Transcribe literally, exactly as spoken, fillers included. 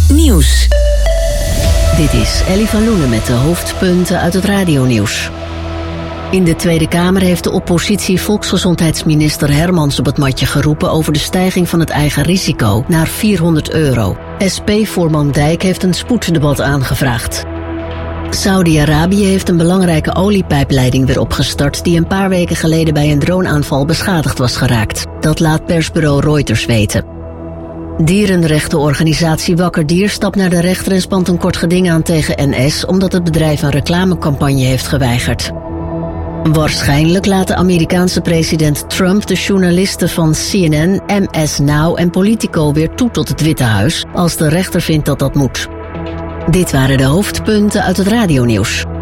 Nieuws. Dit is Ellie van Loenen met de hoofdpunten uit het radionieuws. In de Tweede Kamer heeft de oppositie volksgezondheidsminister Hermans op het matje geroepen over de stijging van het eigen risico naar vierhonderd euro. S P-voorman Dijk heeft een spoeddebat aangevraagd. Saudi-Arabië heeft een belangrijke oliepijpleiding weer opgestart die een paar weken geleden bij een droneaanval beschadigd was geraakt. Dat laat persbureau Reuters weten. Dierenrechtenorganisatie Wakker Dier stapt naar de rechter en spant een kort geding aan tegen N S omdat het bedrijf een reclamecampagne heeft geweigerd. Waarschijnlijk laat de Amerikaanse president Trump de journalisten van C N N, M S Now en Politico weer toe tot het Witte Huis als de rechter vindt dat dat moet. Dit waren de hoofdpunten uit het radionieuws.